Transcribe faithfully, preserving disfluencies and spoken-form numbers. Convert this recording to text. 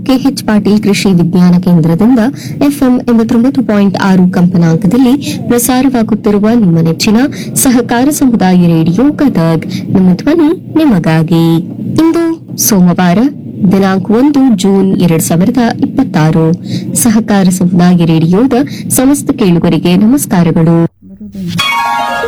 K H Patil ಕೃಷಿ ವಿಜ್ಞಾನ ಕೇಂದ್ರದಿಂದ ಎಫ್ಎಂ ಎಂಬತ್ತೊಂಬತ್ತು ಪಾಯಿಂಟ್ ಆರು ಕಂಪನಾಂಕದಲ್ಲಿ ಪ್ರಸಾರವಾಗುತ್ತಿರುವ ನಿಮ್ಮ ನೆಚ್ಚಿನ ಸಹಕಾರ ಸಮುದಾಯ ರೇಡಿಯೋ ಗದಗ್. ನಿಮ್ಮ ಧ್ವನಿ ನಿಮಗಾಗಿ. ಇಂದು ಸೋಮವಾರ ದಿನಾಂಕ ಒಂದು ಜೂನ್ ಎರಡ್ ಸಾವಿರದ ಇಪ್ಪತ್ತಾರು. ಸಹಕಾರ ಸಮುದಾಯ ರೇಡಿಯೋದ ಸಮಸ್ತ ಕೇಳುಗರಿಗೆ ನಮಸ್ಕಾರಗಳು.